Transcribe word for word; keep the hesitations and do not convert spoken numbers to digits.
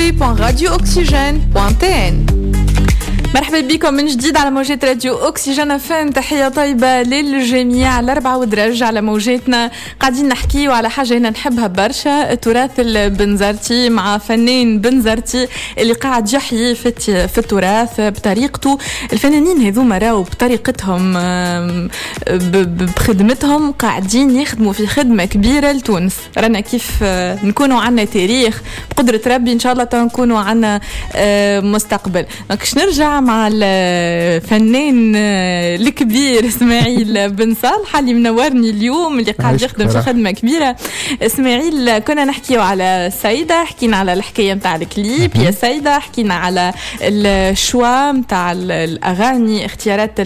w point radio oxygène point t n. مرحبا بكم من جديد على موجات راديو أكسجين اف ام. تحية طيبة للجميع. على أربعة ودرج على موجاتنا قاعدين نحكي وعلى حاجة هنا نحبها برشا، التراث البنزرتي مع فنان بنزرتي اللي قاعد يحيي في, في التراث بطريقته. الفنانين هذوما راو بطريقتهم بخدمتهم قاعدين يخدموا في خدمة كبيرة لتونس. رانا كيف نكونوا عنا تاريخ بقدرة ربي إن شاء الله نكونوا عنا مستقبل. نكش نرجع مع الفنان الكبير اسماعيل بن صالح اللي منورني اليوم، اللي قاعد يخدم في خدمة كبيرة. اسماعيل كنا نحكيو على سيدة، حكينا على الحكاية متاع الكليب يا سيدة، حكينا على الشوا متاع الأغاني، اختيارات